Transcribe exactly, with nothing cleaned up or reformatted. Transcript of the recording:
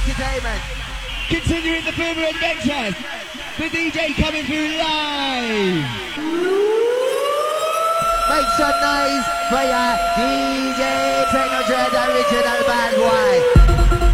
Entertainment. Continuing the Boomer Adventures, the D J coming through live. Make some noise for your D J Techno Dread Original Bad One.